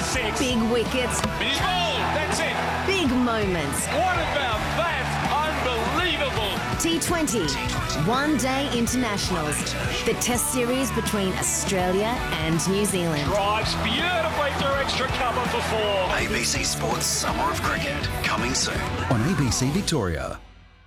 six. Big wickets. He's bowled. That's it. Big moments. What about that? Unbelievable. T20. One-day internationals. The test series between Australia and New Zealand. Drives beautifully through extra cover for four. ABC Sports Summer of Cricket, coming soon on ABC Victoria.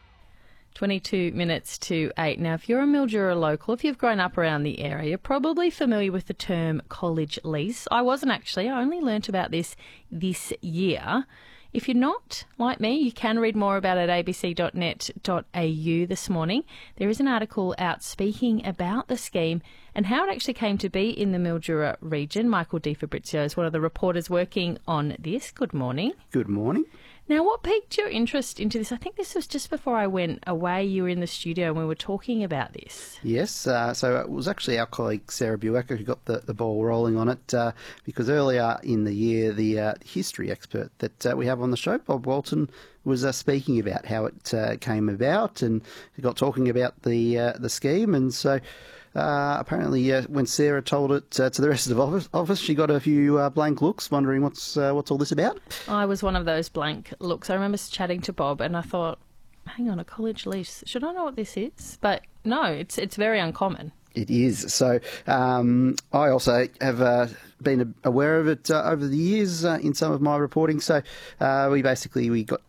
22 minutes to 8. Now, if you're a Mildura local, if you've grown up around the area, you're probably familiar with the term college lease. I wasn't actually. I only learnt about this year. If you're not, like me, you can read more about it at abc.net.au this morning. There is an article out speaking about the scheme and how it actually came to be in the Mildura region. Michael Di Fabrizio is one of the reporters working on this. Good morning. Good morning. Now, what piqued your interest into this? I think this was just before I went away. You were in the studio and we were talking about this. Yes, so it was actually our colleague Sarah Buecker who got the ball rolling on it because earlier in the year, the history expert that we have on the show, Bob Walton, was speaking about how it came about and got talking about the scheme. And so apparently when Sarah told it to the rest of the office, she got a few blank looks, wondering what's all this about. I was one of those blank looks. I remember chatting to Bob and I thought, hang on, a college lease. Should I know what this is? But no, it's very uncommon. It is. So I also have been aware of it over the years in some of my reporting. So we got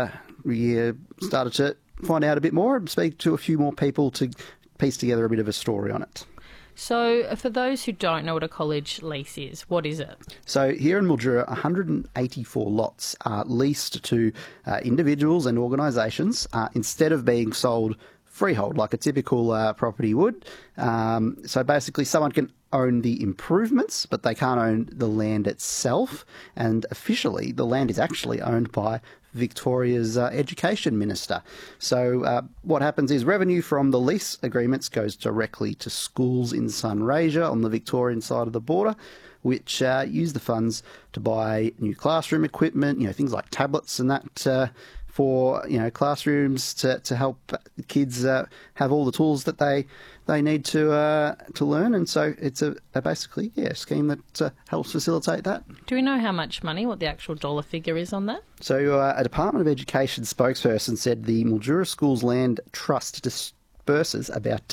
started to find out a bit more and speak to a few more people to piece together a bit of a story on it. So for those who don't know what a college lease is, what is it? So here in Mildura, 184 lots are leased to individuals and organisations instead of being sold freehold like a typical property would. So basically someone can own the improvements, but they can't own the land itself. And officially, the land is actually owned by Victoria's Education Minister. So what happens is revenue from the lease agreements goes directly to schools in Sunraysia on the Victorian side of the border, which use the funds to buy new classroom equipment, things like tablets and that for classrooms to help kids have all the tools that they need to learn. And so it's basically a scheme that helps facilitate that. Do we know how much money, what the actual dollar figure is on that? So a Department of Education spokesperson said the Mildura Schools Land Trust disburses about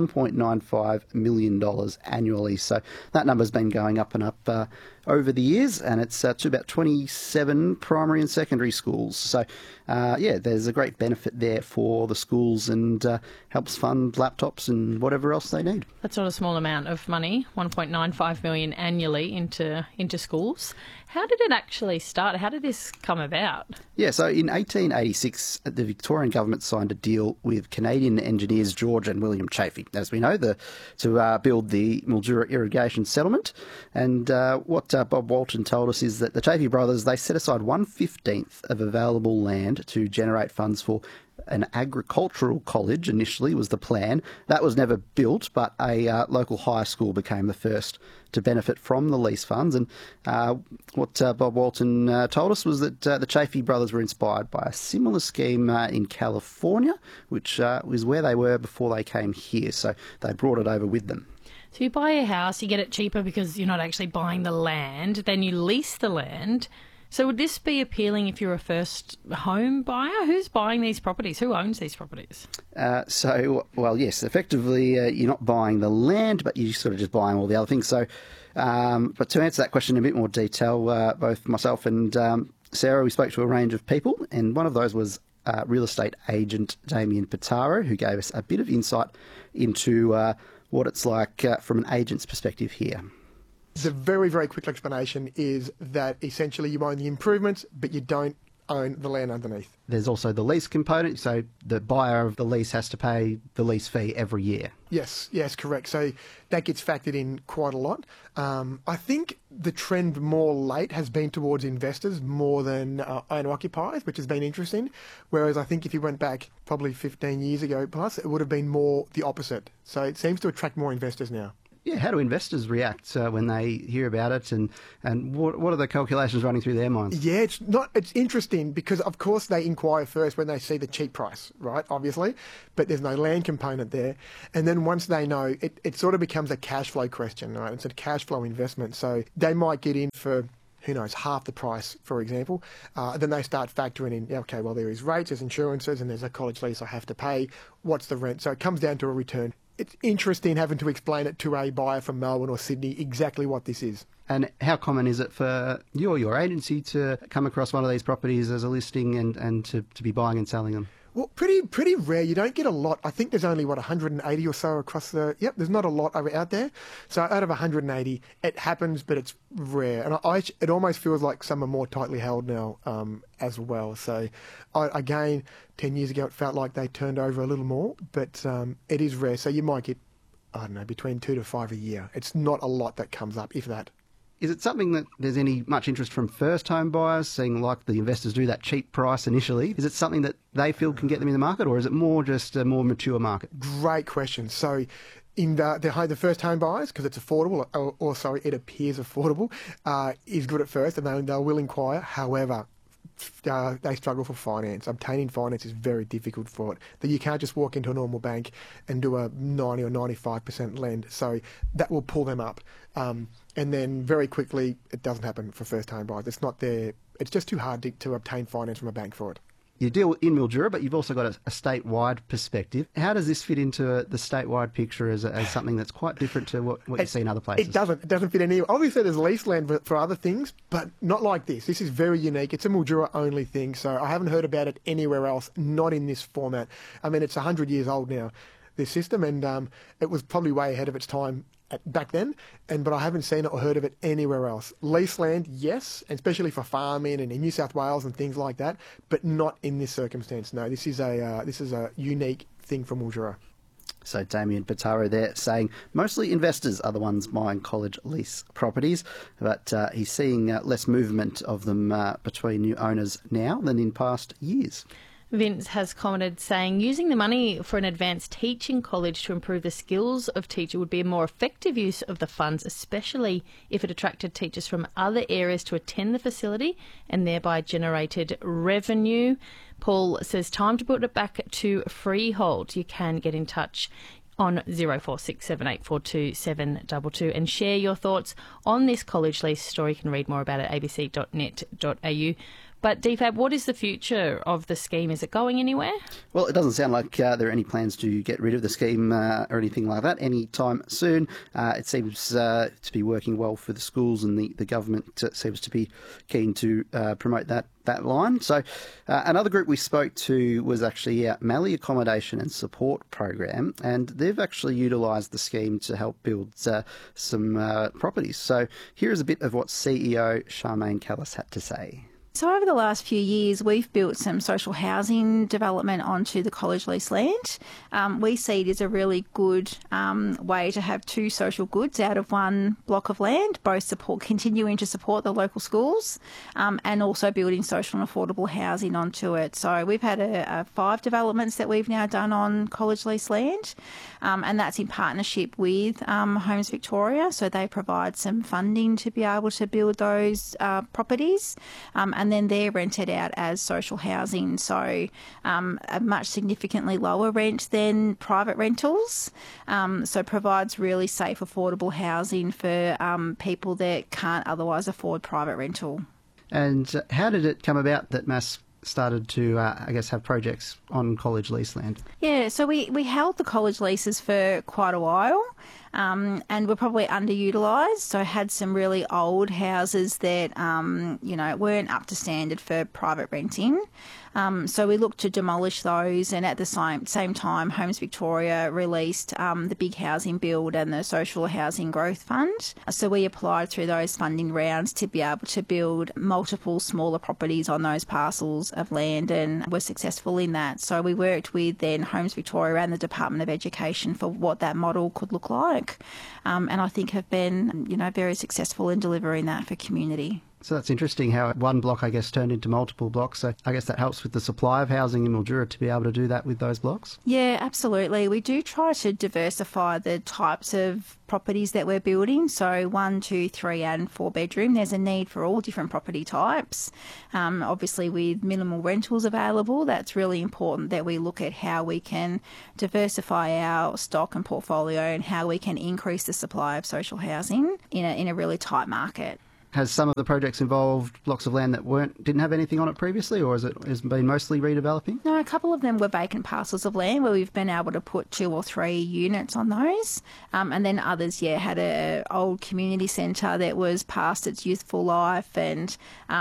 $1.95 million annually. So that number's been going up and up over the years, and it's to about 27 primary and secondary schools. So, there's a great benefit there for the schools and helps fund laptops and whatever else they need. That's not a small amount of money, $1.95 million annually into schools. How did it actually start? How did this come about? Yeah, so in 1886, the Victorian government signed a deal with Canadian engineers George and William Chaffey, as we know, to build the Mildura Irrigation Settlement. And what Bob Walton told us is that the Chaffey brothers, they set aside 1/15 of available land to generate funds for an agricultural college. Initially was the plan. That was never built, but a local high school became the first to benefit from the lease funds. And what Bob Walton told us was that the Chaffey brothers were inspired by a similar scheme in California, which was where they were before they came here. So they brought it over with them. So you buy a house, you get it cheaper because you're not actually buying the land, then you lease the land. So would this be appealing if you're a first home buyer? Who's buying these properties? Who owns these properties? Yes, effectively you're not buying the land, but you're sort of just buying all the other things. So, but to answer that question in a bit more detail, both myself and Sarah, we spoke to a range of people, and one of those was real estate agent Damien Pitaro, who gave us a bit of insight into what it's like from an agent's perspective here. The very, very quick explanation is that essentially you own the improvements, but you don't own the land underneath. There's also the lease component, so the buyer of the lease has to pay the lease fee every year. Yes, correct. So that gets factored in quite a lot. I think the trend more late has been towards investors more than owner-occupiers, which has been interesting. Whereas I think if you went back probably 15 years ago plus, it would have been more the opposite. So it seems to attract more investors now. Yeah, how do investors react when they hear about it, and what are the calculations running through their minds? Yeah, it's interesting because of course they inquire first when they see the cheap price, right? Obviously, but there's no land component there, and then once they know, it sort of becomes a cash flow question, right? It's a cash flow investment, so they might get in for who knows, half the price, for example. Then they start factoring in, okay, well, there is rates, there's insurances, and there's a college lease I have to pay. What's the rent? So it comes down to a return. It's interesting having to explain it to a buyer from Melbourne or Sydney exactly what this is. And how common is it for you or your agency to come across one of these properties as a listing and to be buying and selling them? Well, pretty rare. You don't get a lot. I think there's only, 180 or so across the... Yep, there's not a lot out there. So out of 180, it happens, but it's rare. And it almost feels like some are more tightly held now as well. So, again, 10 years ago, it felt like they turned over a little more, but it is rare. So you might get, I don't know, between 2 to 5 a year. It's not a lot that comes up, if that. Is it something that there's much interest from first home buyers, seeing like the investors do that cheap price initially? Is it something that they feel can get them in the market, or is it more just a more mature market? Great question. So in the first home buyers, because it's affordable, or sorry, it appears affordable, is good at first, and they will inquire. However, they struggle for finance. Obtaining finance is very difficult for it. That you can't just walk into a normal bank and do a 90 or 95% lend. So that will pull them up. And then very quickly, it doesn't happen for first home buyers. It's not there. It's just too hard to obtain finance from a bank for it. You deal in Mildura, but you've also got a statewide perspective. How does this fit into the statewide picture as something that's quite different to what you see in other places? It doesn't fit anywhere. Obviously, there's lease land for other things, but not like this. This is very unique. It's a Mildura-only thing, so I haven't heard about it anywhere else, not in this format. I mean, it's 100 years old now, this system, and it was probably way ahead of its time back then, but I haven't seen it or heard of it anywhere else. Lease land, yes, and especially for farming and in New South Wales and things like that, but not in this circumstance. No, this is a unique thing for Mildura. So Damien Pitaro there saying mostly investors are the ones buying college lease properties, but he's seeing less movement of them between new owners now than in past years. Vince has commented saying using the money for an advanced teaching college to improve the skills of teacher would be a more effective use of the funds, especially if it attracted teachers from other areas to attend the facility and thereby generated revenue. Paul says time to put it back to freehold. You can get in touch on 0467842722 and share your thoughts on this college lease story. You can read more about it at abc.net.au. But DFAB, what is the future of the scheme? Is it going anywhere? Well, it doesn't sound like there are any plans to get rid of the scheme or anything like that anytime soon. It seems to be working well for the schools, and the government seems to be keen to promote that line. So another group we spoke to was actually Mallee Accommodation and Support Program, and they've actually utilised the scheme to help build some properties. So here is a bit of what CEO Charmaine Callis had to say. So over the last few years, we've built some social housing development onto the college lease land. We see it as a really good way to have two social goods out of one block of land, both continuing to support the local schools and also building social and affordable housing onto it. So we've had 5 developments that we've now done on college lease land, and that's in partnership with Homes Victoria. So they provide some funding to be able to build those properties. And then they're rented out as social housing, so a much significantly lower rent than private rentals. So provides really safe, affordable housing for people that can't otherwise afford private rental. And how did it come about that MAS started to, have projects on college lease land? Yeah, so we held the college leases for quite a while. And were probably underutilised, so had some really old houses that, weren't up to standard for private renting. So we looked to demolish those, and at the same time, Homes Victoria released the Big Housing Build and the Social Housing Growth Fund. So we applied through those funding rounds to be able to build multiple smaller properties on those parcels of land, and were successful in that. So we worked with then Homes Victoria and the Department of Education for what that model could look like. And I think have been, very successful in delivering that for community. So that's interesting how one block, turned into multiple blocks. So I guess that helps with the supply of housing in Mildura to be able to do that with those blocks? Yeah, absolutely. We do try to diversify the types of properties that we're building. So 1, 2, 3 and 4 bedroom. There's a need for all different property types. Obviously with minimal rentals available, that's really important that we look at how we can diversify our stock and portfolio and how we can increase the supply of social housing in a really tight market. Has some of the projects involved blocks of land that didn't have anything on it previously, or has it been mostly redeveloping? No, a couple of them were vacant parcels of land where we've been able to put 2 or 3 units on those. And then others, had an old community centre that was past its youthful life, and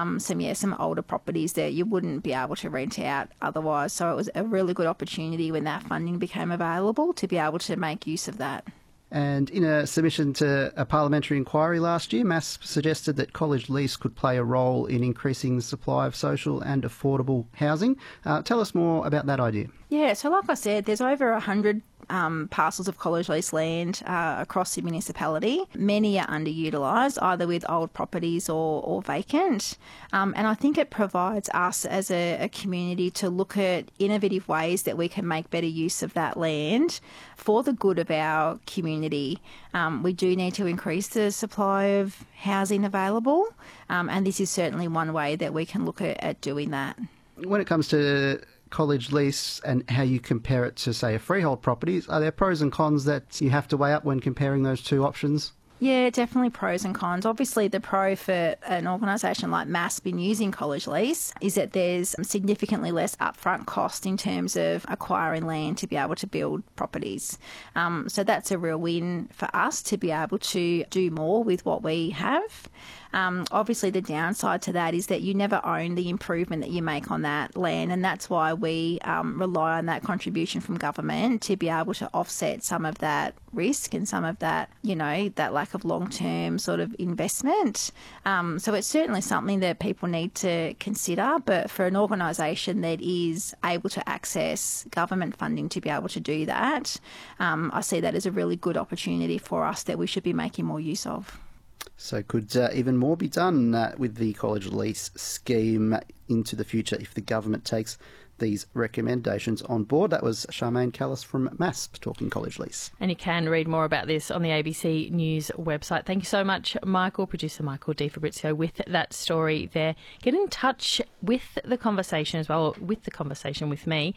some older properties that you wouldn't be able to rent out otherwise. So it was a really good opportunity when that funding became available to be able to make use of that. And in a submission to a parliamentary inquiry last year, MASP suggested that college lease could play a role in increasing the supply of social and affordable housing. Tell us more about that idea. Yeah, so like I said, there's over 100 parcels of college lease land across the municipality. Many are underutilised, either with old properties or vacant. And I think it provides us as a community to look at innovative ways that we can make better use of that land for the good of our community. We do need to increase the supply of housing available, and this is certainly one way that we can look at doing that. When it comes to college lease and how you compare it to, say, a freehold property, are there pros and cons that you have to weigh up when comparing those two options? Yeah, definitely pros and cons. Obviously, the pro for an organisation like MASP in using college lease is that there's significantly less upfront cost in terms of acquiring land to be able to build properties. So that's a real win for us to be able to do more with what we have. Obviously, the downside to that is that you never own the improvement that you make on that land, and that's why we rely on that contribution from government to be able to offset some of that risk and some of that, that lack of long-term sort of investment. So it's certainly something that people need to consider, but for an organisation that is able to access government funding to be able to do that, I see that as a really good opportunity for us that we should be making more use of. So could even more be done with the college lease scheme into the future if the government takes these recommendations on board. That was Charmaine Callis from MASP talking college lease. And you can read more about this on the ABC News website. Thank you so much, Michael, producer Michael D. Fabrizio, with that story there. Get in touch with the conversation as well, with the conversation with me.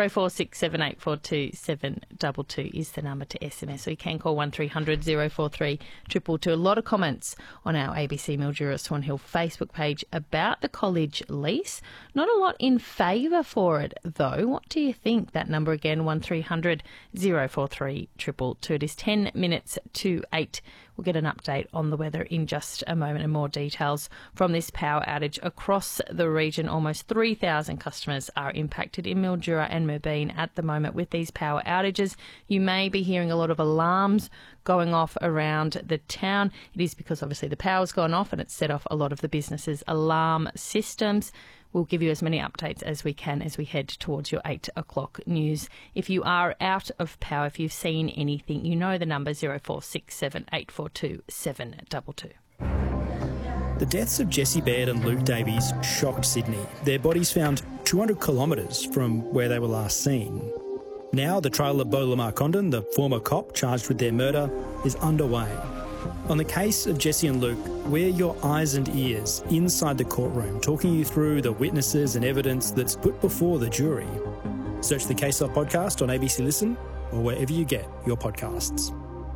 0467842722 is the number to SMS, or you can call 1300 043 222. A lot of comments on our ABC Mildura Swan Hill Facebook page about the college lease. Not a lot in favour for it, though. What do you think? That number again, 1300 043 222. It is 10 minutes to 8. We'll get an update on the weather in just a moment and more details from this power outage across the region. Almost 3,000 customers are impacted in Mildura and Moorbeen at the moment with these power outages. You may be hearing a lot of alarms going off around the town. It is because obviously the power's gone off and it's set off a lot of the businesses' alarm systems. We'll give you as many updates as we can as we head towards your 8 o'clock news. If you are out of power, if you've seen anything, you know the number 0467 842 722. The deaths of Jessie Baird and Luke Davies shocked Sydney. Their bodies found 200 kilometres from where they were last seen. Now the trial of Beau Lamar Condon, the former cop charged with their murder, is underway. On the case of Jessie and Luke, we're your eyes and ears inside the courtroom, talking you through the witnesses and evidence that's put before the jury. Search the Case Off podcast on ABC Listen or wherever you get your podcasts.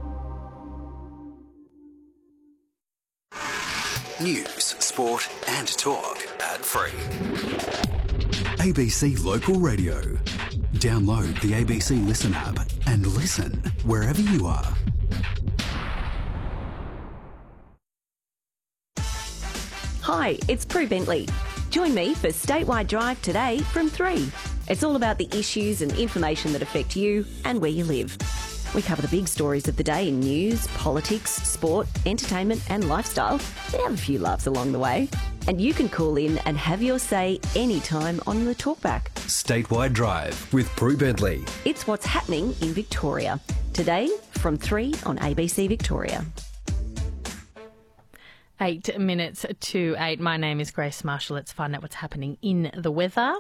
News, sport and talk ad-free. ABC Local Radio. Download the ABC Listen app and listen wherever you are. Hi, it's Prue Bentley. Join me for Statewide Drive today from 3. It's all about the issues and information that affect you and where you live. We cover the big stories of the day in news, politics, sport, entertainment and lifestyle. We have a few laughs along the way. And you can call in and have your say anytime on the talkback. Statewide Drive with Prue Bentley. It's what's happening in Victoria. Today from 3 on ABC Victoria. 8 minutes to 8. My name is Grace Marshall. Let's find out what's happening in the weather.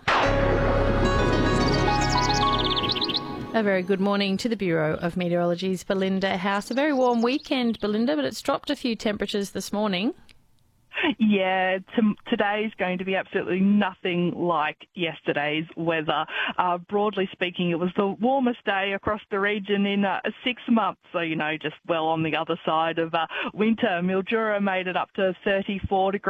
A very good morning to the Bureau of Meteorology's Belinda House. A very warm weekend, Belinda, but it's dropped a few temperatures this morning. Yeah, today's going to be absolutely nothing like yesterday's weather. Broadly speaking, it was the warmest day across the region in 6 months, so, just well on the other side of winter. Mildura made it up to 34 degrees.